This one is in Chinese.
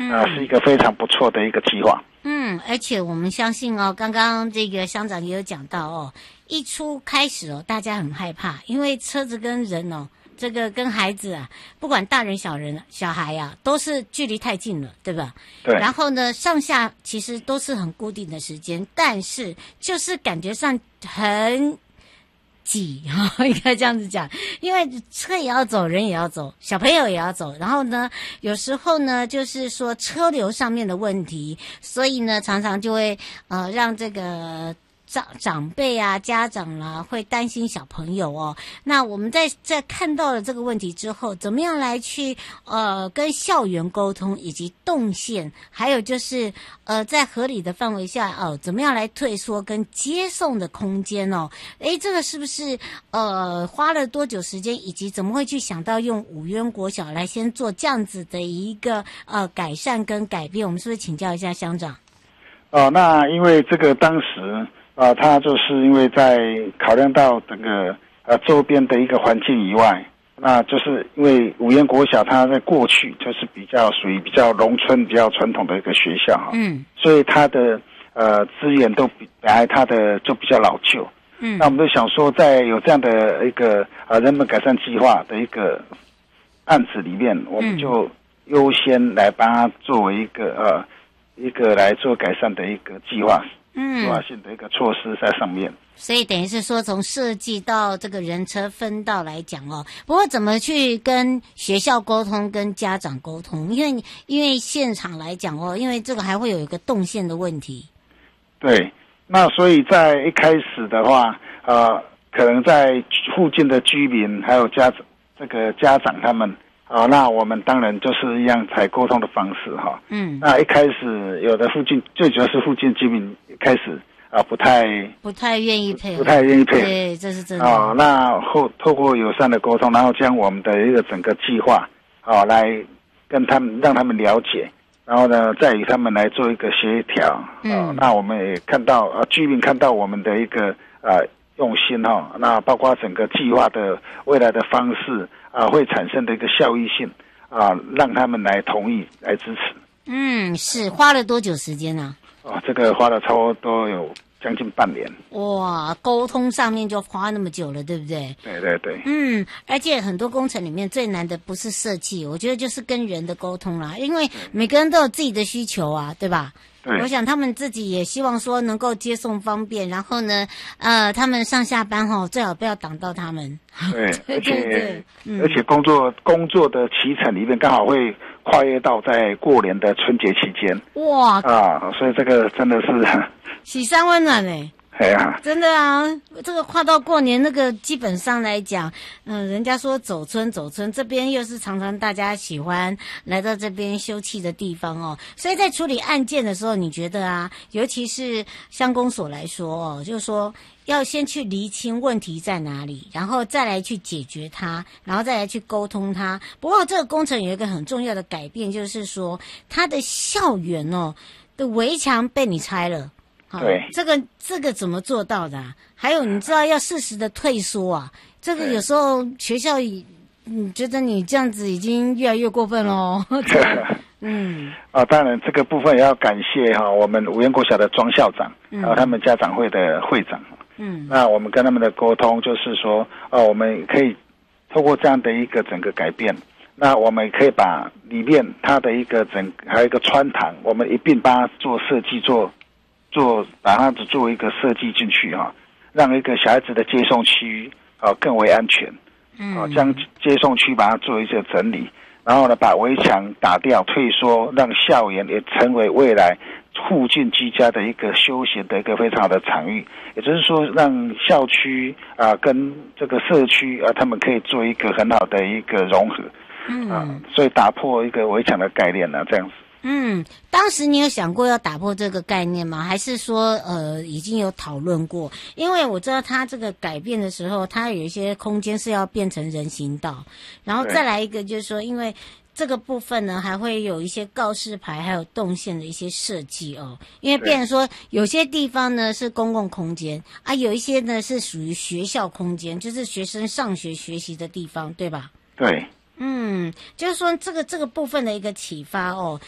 是一个非常不错的一个计划。 而且我们相信哦，刚刚这个乡长也有讲到哦，一出开始哦，大家很害怕，因为车子跟人哦，这个跟孩子啊，不管大人小孩啊，都是距离太近了，对吧？ 对。 然后呢，上下其实都是很固定的时间，但是就是感觉上很挤，应该这样子讲，因为车也要走，人也要走，小朋友也要走，然后呢，有时候呢，就是说车流上面的问题，所以呢，常常就会让这个长辈啊、家长啦、会担心小朋友哦。那我们在看到了这个问题之后，怎么样来去跟校园沟通，以及动线，还有就是在合理的范围下怎么样来退缩跟接送的空间哦？这个是不是花了多久时间，以及怎么会去想到用五渊国小来先做这样子的一个改善跟改变？我们是不是请教一下乡长？ 那因为这个当时他就是因为在考量到整个周边的一个环境以外，那就是因为五渊国小它在过去就是属于比较农村、比较传统的一个学校所以它的资源都本来它的就比较老旧。那我们就想说，在有这样的一个人本改善计划的一个案子里面，我们就优先来帮他作为一个来做改善的一个计划性的一个措施在上面。 所以等于是说，从设计到这个人车分道来讲哦。不过怎么去跟学校沟通、跟家长沟通？因为现场来讲哦，因为这个还会有一个动线的问题。 对，那所以在一开始的话，可能在附近的居民还有家长他们。那我们当然就是一样采沟通的方式那一开始有的最主要是附近居民开始不太愿意配合， 对，这是真的。 那透过友善的沟通，然后将我们的一个整个计划来跟他们让他们了解，然后呢再与他们来做一个协调。那我们也看到居民看到我们的一个用心那包括整个计划的未来的方式会产生的一个效益性让他们来同意来支持。 是花了多久时间呢？ 这个花了差不多有将近半年。 哇，沟通上面就花那么久了，对不对？ 对对对。 而且很多工程里面最难的不是设计，我觉得就是跟人的沟通啦，因为每个人都有自己的需求啊，对吧？我想他们自己也希望说能够接送方便，然后呢，他们上下班最好不要挡到他们。 对，而且工作的期程里面刚好会跨越到在过年的春节期间。 哇所以这个真的是喜山温暖真的啊，这个跨到过年那个基本上来讲，人家说走村，这边又是常常大家喜欢来到这边休憩的地方哦，所以在处理案件的时候，你觉得啊，尤其是乡公所来说就是说要先去厘清问题在哪里，然后再来去解决它，然后再来去沟通它。不过这个工程有一个很重要的改变，就是说它的校园的围墙被你拆了。 对， 这个怎么做到的还有你知道要适时的退缩这个有时候学校觉得你这样子已经越来越过分咯。 当然这个部分也要感谢我们五渊国小的庄校长还有他们家长会的会长。那我们跟他们的沟通就是说我们可以透过这样的一个整个改变，那我们可以把里面它的还有一个穿堂，我们一并帮它做设计把它做一个设计进去让一个小孩子的接送区更为安全。将接送区把它做一些整理，然后呢把围墙打掉退缩，让校园也成为未来附近居家的一个休闲的一个非常好的场域，也就是说让校区跟这个社区他们可以做一个很好的一个融合。所以打破一个围墙的概念这样子。 当时你有想过要打破这个概念吗？还是说已经有讨论过？因为我知道它这个改变的时候，它有一些空间是要变成人行道，然后再来一个就是说，因为这个部分呢还会有一些告示牌还有动线的一些设计因为变成说有些地方呢是公共空间有一些呢是属于学校空间，就是学生上学学习的地方，对吧？ 对。 就是说这个部分的一个启发